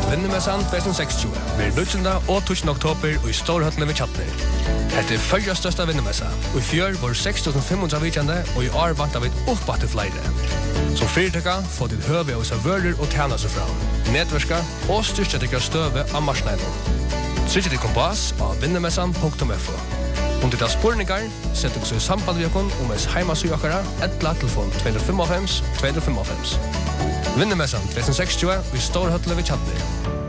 Vinnemessan 2060 blir 9. og 10. oktober i Storhøtlen ved Kjatner. Dette førre største vinnemessa, og i fjør var 6.500 vidjande, og i år vant vi opp til flere. Som fyrtøkka får til høve hos vører og tjene seg fra, nedverska og styrkjetikker støve av marsneiden. Trykk til kompass av vinnemessan.fo. Om det er spurningar, sett dere i samband med dere om ens heimasøkere, telefon 255 255. Vinnemessan 2060 i Storhøtlen ved Kjatner.